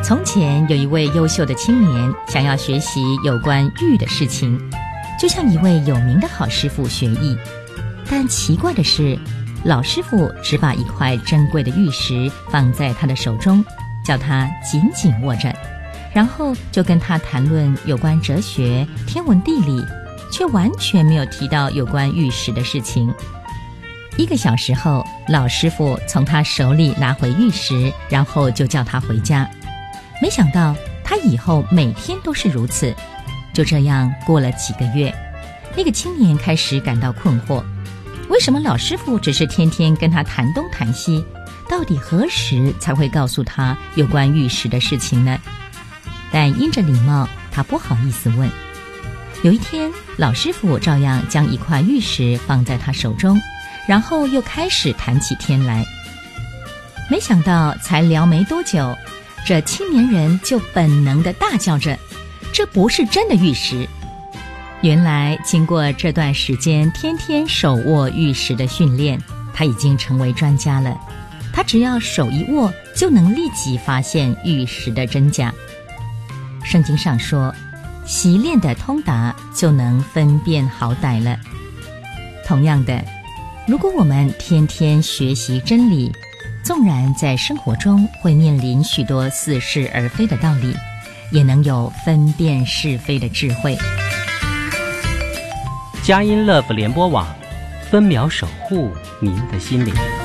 从前有一位优秀的青年，想要学习有关玉的事情，就向一位有名的好师傅学艺。但奇怪的是，老师傅只把一块珍贵的玉石放在他的手中，叫他紧紧握着，然后就跟他谈论有关哲学、天文地理，却完全没有提到有关玉石的事情。1个小时后，老师傅从他手里拿回玉石，然后就叫他回家。没想到他以后每天都是如此。就这样过了几个月，那个青年开始感到困惑，为什么老师傅只是天天跟他谈东谈西，到底何时才会告诉他有关玉石的事情呢？但因着礼貌，他不好意思问。有一天，老师傅照样将一块玉石放在他手中，然后又开始谈起天来。没想到才聊没多久，这青年人就本能地大叫着，这不是真的玉石。原来经过这段时间天天手握玉石的训练，他已经成为专家了。他只要手一握，就能立即发现玉石的真假。圣经上说，习练的通达就能分辨好歹了。同样的，如果我们天天学习真理，纵然在生活中会面临许多似是而非的道理，也能有分辨是非的智慧。 佳音 Love 联播网，分秒守护您的心灵。